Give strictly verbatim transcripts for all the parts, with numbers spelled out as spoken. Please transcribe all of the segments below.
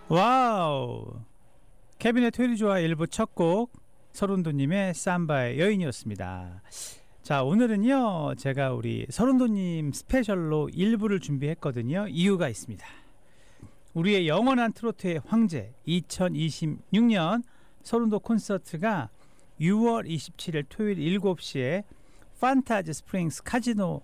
와우. 케빈의 토요일조화 일부 첫 곡 서른도님의 삼바의 여인이었습니다. 자, 오늘은요 제가 우리 서른도님 스페셜로 일부를 준비했거든요. 이유가 있습니다. 우리의 영원한 트로트의 황제 이천이십육 년 서른도 콘서트가 유월 이십칠일 토요일 일곱 시에 판타지 스프링스 카지노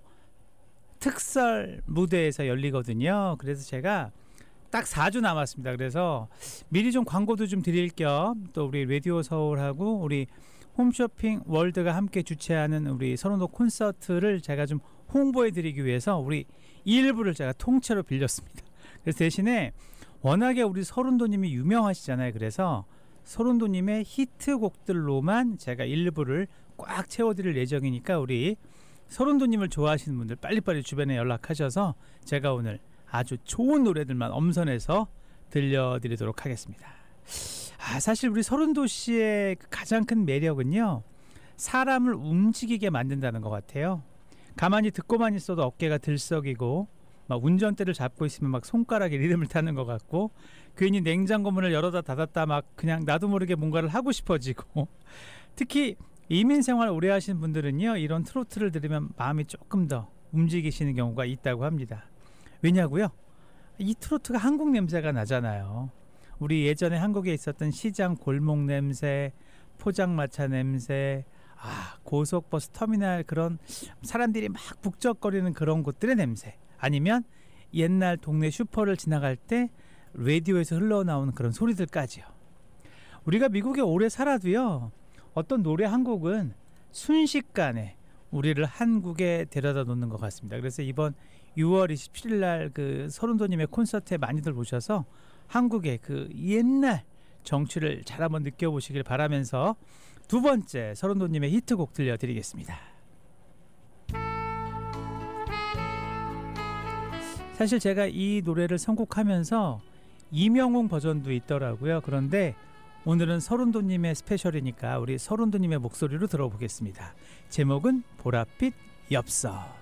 특설 무대에서 열리거든요. 그래서 제가 딱 사 주 남았습니다. 그래서 미리 좀 광고도 좀 드릴 겸 또 우리 라디오 서울하고 우리 홈쇼핑 월드가 함께 주최하는 우리 서른도 콘서트를 제가 좀 홍보해 드리기 위해서 우리 일부를 제가 통째로 빌렸습니다. 그래서 대신에 워낙에 우리 서른도님이 유명하시잖아요. 그래서 서른도님의 히트곡들로만 제가 일부를 꽉 채워드릴 예정이니까 우리 서른도님을 좋아하시는 분들 빨리빨리 주변에 연락하셔서 제가 오늘 아주 좋은 노래들만 엄선해서 들려드리도록 하겠습니다. 아, 사실 우리 서른도 씨의 가장 큰 매력은요, 사람을 움직이게 만든다는 것 같아요. 가만히 듣고만 있어도 어깨가 들썩이고 막 운전대를 잡고 있으면 막 손가락에 리듬을 타는 것 같고, 괜히 냉장고 문을 열어다 닫았다 막 그냥 나도 모르게 뭔가를 하고 싶어지고 특히 이민생활 오래 하신 분들은요 이런 트로트를 들으면 마음이 조금 더 움직이시는 경우가 있다고 합니다. 왜냐고요? 이 트로트가 한국 냄새가 나잖아요. 우리 예전에 한국에 있었던 시장 골목 냄새, 포장마차 냄새, 아, 고속버스 터미널 그런 사람들이 막 북적거리는 그런 곳들의 냄새, 아니면 옛날 동네 슈퍼를 지나갈 때 라디오에서 흘러나오는 그런 소리들까지요. 우리가 미국에 오래 살아도요 어떤 노래 한 곡은 순식간에 우리를 한국에 데려다 놓는 것 같습니다. 그래서 이번 유월 이십칠일 날 그 서른도님의 콘서트에 많이들 오셔서 한국의 그 옛날 정취를 잘 한번 느껴보시길 바라면서 두 번째 서른도님의 히트곡 들려드리겠습니다. 사실 제가 이 노래를 선곡하면서 이명웅 버전도 있더라고요. 그런데 오늘은 서른도님의 스페셜이니까 우리 서른도님의 목소리로 들어보겠습니다. 제목은 보랏빛 엽서.